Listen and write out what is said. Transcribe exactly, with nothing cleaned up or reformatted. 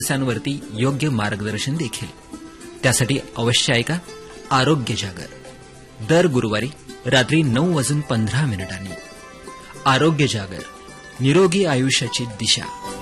समस्यांवरती योग्य मार्गदर्शन देखील. त्यासाठी अवश्य ऐका आरोग्य जागर दर गुरुवारी रात्री नऊ वाजून पंधरा मिनिटांनी. आरोग्य जागर, निरोगी आयुष्याची दिशा.